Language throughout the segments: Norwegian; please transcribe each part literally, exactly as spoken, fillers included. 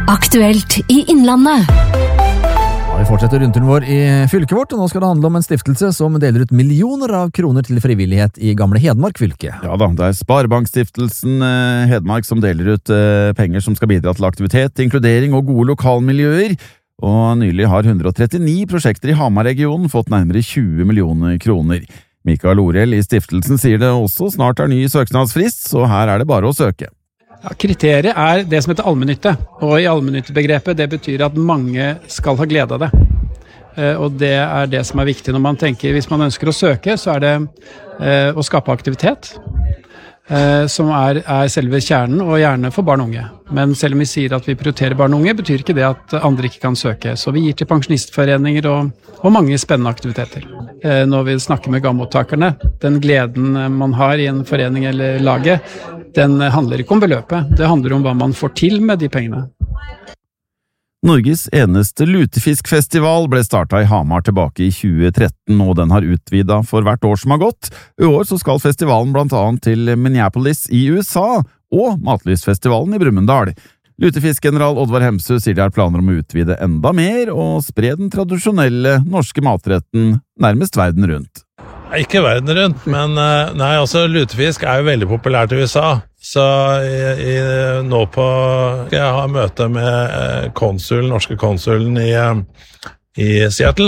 Aktuelt i Innlandet. Ja, vi fortsetter rundturen vår i fylket vårt, og nå skal det handle om en stiftelse som deler ut millioner av kroner til frivillighet i gamle Hedmark fylke. Ja da, det er Sparebankstiftelsen eh, Hedmark som deler ut eh, penger som skal bidra til aktivitet, inkludering og gode lokalmiljøer, og nylig har hundre og trettini prosjekter i Hamar-regionen fått nærmere tjue millioner kroner. Mikael Orell i stiftelsen sier det også snart er ny søknadsfrist, så her er det bare å søke. Ja, kriteriet er det som heter allmennytte, og i allmennyttebegrepet det betyr at mange skal ha glede av det. Eh, og det er det som er viktig når man tenker, hvis man ønsker å søke, så er det eh, å skape aktivitet, eh, som er, er selve kjernen, og gjerne for barn og unge. Men selv om vi sier at vi prioriterer barn og unge, betyr ikke det at andre ikke kan søke. Så vi gir til pensjonistforeninger og, og mange spennende aktiviteter. Eh, når vi snakker med gammottakerne, den gleden man har i en forening eller laget, den handler ikke om beløpet, det handler om hva man får til med de pengene. Norges eneste lutefiskfestival ble startet i Hamar tilbake i tjue tretten, og den har utvidet for hvert år som har gått. I år så skal festivalen blant annet til Minneapolis i U S A og Matlystfestivalen i Brumunddal. Lutefiskgeneral Oddvar Hemsø sier de har planer om å utvide enda mer og spre den tradisjonelle norske matretten nærmest verden rundt. Ikke verden rundt, men nei, altså lutefisk er jo veldig populært i U S A. Så i, i, nå på skal jeg ha møte med konsul, norske konsulen i, i Seattle.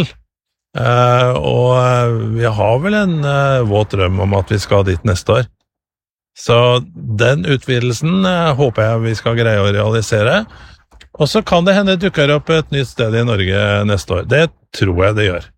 Eh, og vi har vel en uh, våt drøm om at vi skal dit neste år. Så den utvidelsen uh, håper jeg vi skal greie å realisere. Og så kan det hende dukker opp et nytt sted i Norge neste år. Det tror jeg det gjør.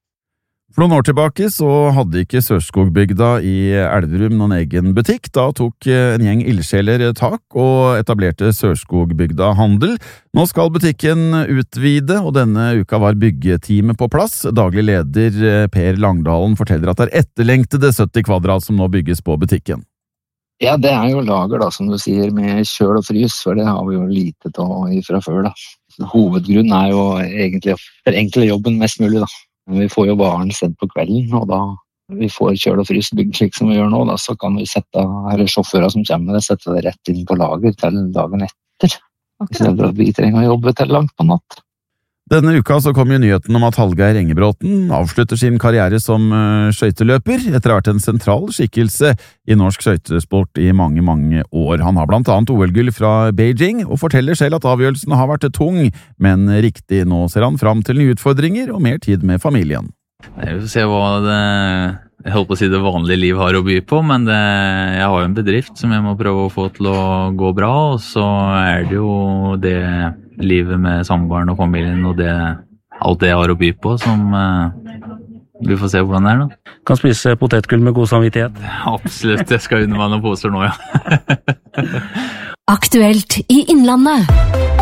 For noen år tilbake så hadde ikke Sørskogbygda i Elverum noen egen butikk. Da tok en gjeng ildsjeler tak og etablerte Sørskogbygda handel. Nå skal butikken utvide, og denne uka var byggeteamet på plass. Daglig leder Per Langdalen forteller at det er etterlengtede sytti kvadrat som nå bygges på butikken. Ja, det er jo lager da, som du sier, med kjøl og frys, for det har vi jo lite av fra før da. Hovedgrunnen er jo egentlig å forenkle jobben mest mulig da. Vi får jo varen sendt på kvelden, og da vi får kjøl og frys bygd slik som vi gjør nå, da, så kan vi sette her sjåfører som kommer, sette det rett inn på lager til dagen etter. I stedet for at vi trenger å jobbe til langt på natt. Denne uka så kom jo nyheten om at Hallgeir Engebråten avslutter sin karriere som skøyteløper, etter å ha vært en sentral skikkelse i norsk skøytesport i mange, mange år. Han har blant annet O L-gull fra Beijing, og forteller selv at avgjørelsen har vært tung, men riktig. Nå ser han fram til nye utfordringer og mer tid med familien. Jeg vil se hva det, jeg holdt på å si det vanlige liv har å by på, men det, jeg har jo en bedrift som jeg må prøve å få til å gå bra, og så er det jo det livet med samboeren og familien og det, alt det jeg har å by på, som uh, vi får se hvordan det er da. Kan spise potetgull med god samvittighet. Absolutt, jeg skal unne meg noen poser nå, ja. Aktuelt i Innlandet.